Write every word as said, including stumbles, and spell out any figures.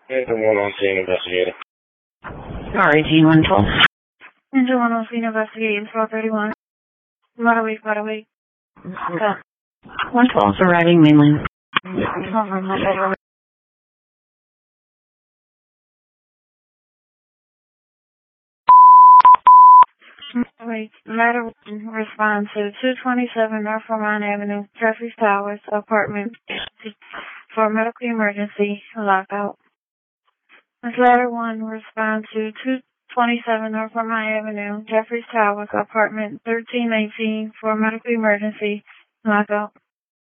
Engine one on scene investigator. Sorry, G one twelve. Engine one on scene investigating twelve thirty-one. Right away, right away. Go. one twelve is arriving mainland. Wait, matter one, respond to two twenty-seven North Vermont Avenue, Jeffries Towers, apartment for medical emergency, lockout. This ladder one, respond to two twenty-seven North Vermont Avenue, Jeffries Towers, apartment thirteen eighteen for medical emergency, lockout.